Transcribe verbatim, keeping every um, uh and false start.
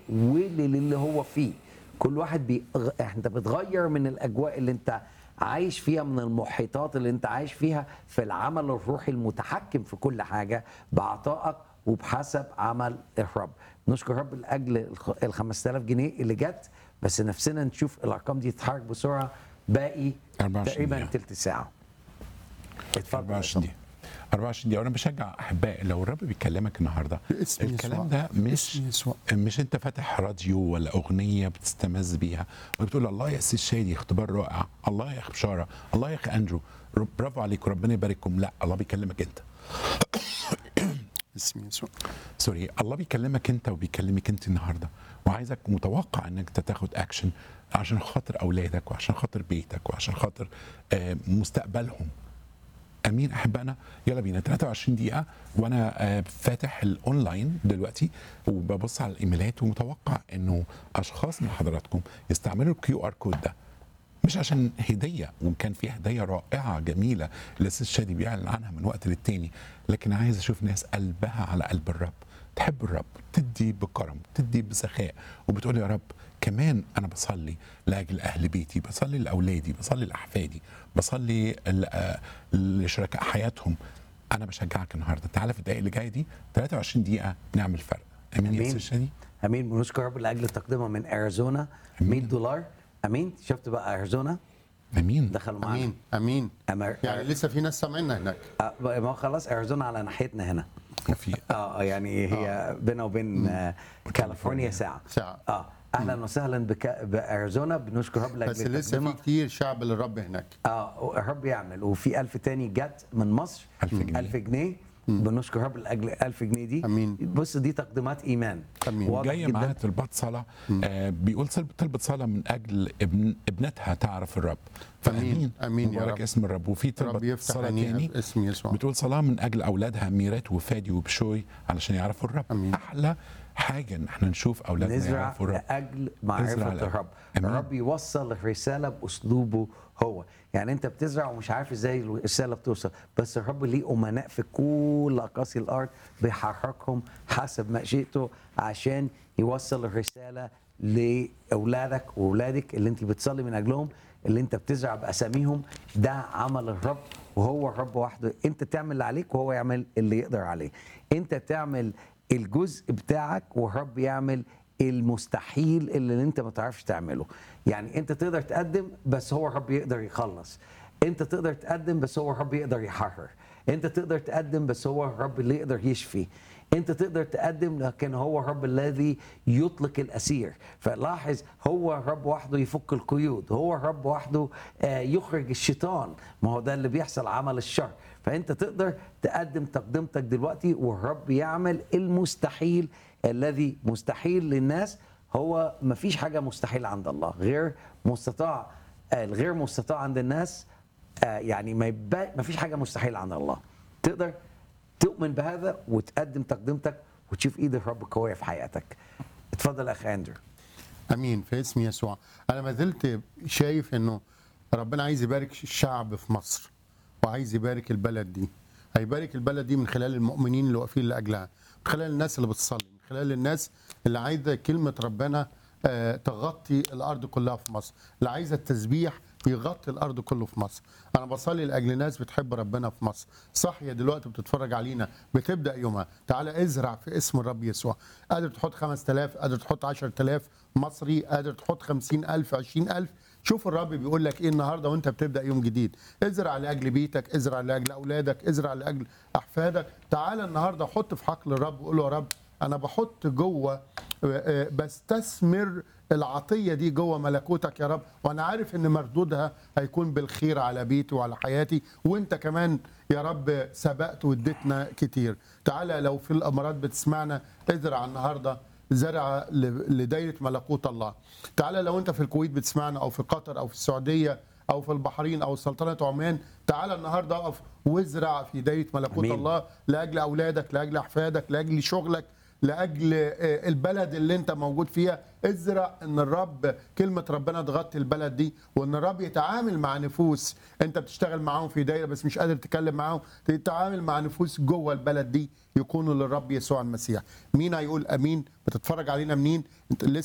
وللي هو فيه. كل واحد بي... انت بتغير من الاجواء اللي انت عايش فيها، من المحيطات اللي انت عايش فيها، في العمل الروحي المتحكم في كل حاجه بعطائك وبحسب عمل الرب. نشكر رب لاجل ال خمسة آلاف جنيه اللي جت، بس نفسنا نشوف الارقام دي تتحرك بسرعه. باقي تقريبا تلت ساعه. اتفضل. أربعة وعشرين دقيقة أربعة وعشرين دقيقة. وانا بشجع احبائي، لو الرب بيكلمك النهارده الكلام ده مش مش انت فاتح راديو ولا اغنيه بتستمز بيها وبتقول الله يا سي الشادي اختبار رائع، الله يا اخ بشاره، الله يا اخ اندرو برافو عليكم ربنا يبارككم. لا، الله بيكلمك انت. اسم يسوع. سوري، الله بيكلمك انت وبيكلمك انت النهارده، وعايزك متوقع انك تاخد اكشن عشان خاطر اولادك وعشان خاطر بيتك وعشان خاطر مستقبلهم. امين احبائنا. يلا بينا ثلاثة وعشرين دقيقه وانا فاتح الاونلاين دلوقتي وببص على الايميلات، ومتوقع انه اشخاص من حضراتكم يستعملوا الكيو ار كود ده، مش عشان هديه، وكان في هديه رائعه جميله لسه الشادي بيعلن عنها من وقت للتاني، لكن عايز اشوف ناس قلبها على قلب الرب، تحب الرب، تدي بكرم، تدي بسخاء، وبتقول يا رب كمان انا بصلي لاجل اهل بيتي، بصلي لاولادي، بصلي لاحفادي، بصلي لشركاء حياتهم. انا بشجعك النهارده، تعالى في الدقائق اللي جايه دي ثلاثة وعشرين دقيقه نعمل فرق. امين يا سيدي الشادي. امين. بنشكر رب لاجل تقدمه من اريزونا مية دولار. امين. شفت بقى اريزونا؟ امين. دخلوا معانا. امين امين. أمر... يعني لسه في ناس سامعيننا هناك. أه ما خلاص اريزونا على ناحيتنا هنا. في اه يعني هي آه. بيننا وبين آه كاليفورنيا ساعه. ساعه. اه اهلا وسهلا بك باريزونا. بنشكر رب لاجل بس لسه في كتير شعب للرب هناك. اه الرب يعمل، وفي ألف تاني جت من مصر. ألف جنيه. ألف جنيه. بنشكر رب لاجل ألف جنيه دي. امين. بص دي تقديمات ايمان. امين. جايه معاها طلبات صلاه. آه بيقول طلبت صلاه من اجل ابن ابنتها تعرف الرب. امين امين يا رب. اسم الرب. وفي طلبه صلاه تاني اسم يسوع بتقول صلاه من اجل اولادها ميرات وفادي وبشوي علشان يعرفوا الرب. أمين. احلى حاجه ان احنا نشوف اولادنا نزرع يعرفوا الرب لاجل معرفه الرب. الرب يوصل الرساله باسلوبه هو. يعني انت بتزرع ومش عارف ازاي الرساله بتوصل، بس الرب ليه امناء في كل اقاصي الارض بيحركهم حسب مشيئته عشان يوصل الرساله لاولادك واولادك اللي انت بتصلي من اجلهم، اللي انت بتزرع باساميهم. ده عمل الرب، وهو الرب وحده. انت تعمل اللي عليك وهو يعمل اللي يقدر عليه. انت تعمل الجزء بتاعك والرب يعمل المستحيل اللي انت ما تعرفش تعمله. يعني انت تقدر تقدم بس هو الرب يقدر يخلص. انت تقدر تقدم بس هو الرب يقدر يحرر. انت تقدر تقدم بس هو الرب اللي يقدر يشفي. انت تقدر تقدم لكن هو الرب الذي يطلق الاسير. فلاحظ هو الرب وحده يفك القيود، هو الرب وحده يخرج الشيطان. ما هو ده اللي بيحصل، عمل الشر. فانت تقدر تقدم تقدمتك دلوقتي والرب يعمل المستحيل الذي مستحيل للناس. هو ما فيش حاجه مستحيل عند الله، غير مستطاع. الغير مستطاع عند الناس يعني ما ما فيش حاجه مستحيل عند الله. تقدر تؤمن بهذا وتقدم تقدمتك وتشوف ايد الرب قويه في حياتك. اتفضل اخ اندرو. امين في اسم يسوع. انا ما زلت شايف انه ربنا عايز يبارك الشعب في مصر، وعايز يبارك البلد دي. هيبارك البلد دي من خلال المؤمنين اللي واقفين لاجلها، من خلال الناس اللي بتصلي، من خلال الناس اللي عايزه كلمه ربنا تغطي الارض كلها في مصر، اللي عايزه التسبيح يغطي الارض كله في مصر. انا بصلي لاجل ناس بتحب ربنا في مصر، صاحيه دلوقتي بتتفرج علينا بتبدا يومها. تعالى ازرع في اسم الرب يسوع. قادر تحط خمسة آلاف، قادر تحط عشرة آلاف مصري، قادر تحط خمسين ألف، عشرين ألف. شوف الرب بيقول لك ايه النهارده وانت بتبدا يوم جديد. ازرع لاجل بيتك، ازرع لاجل اولادك، ازرع لاجل احفادك. تعالى النهارده حط في حقل الرب وقول له يا رب انا بحط جوه، بستثمر العطيه دي جوه ملكوتك يا رب، وانا عارف ان مردودها هيكون بالخير على بيتي وعلى حياتي، وانت كمان يا رب سبقت واديتنا كتير. تعالى لو في الامارات بتسمعنا ازرع النهارده زرع لدايره ملكوت الله. تعالى لو انت في الكويت بتسمعنا او في قطر او في السعوديه او في البحرين او سلطنه عمان، تعالى النهارده اقف وازرع في دايره ملكوت أمين. الله لاجل اولادك، لاجل احفادك، لاجل شغلك، لاجل آه، البلد اللي انت موجود فيها. ازرع ان الرب كلمه ربنا تغطي البلد دي، وان الرب يتعامل مع نفوس انت بتشتغل معاهم في دايره بس مش قادر تتكلم معاهم، تتعامل مع نفوس جوه البلد دي يكونوا للرب يسوع المسيح. مين هيقول امين؟ بتتفرج علينا منين؟ انت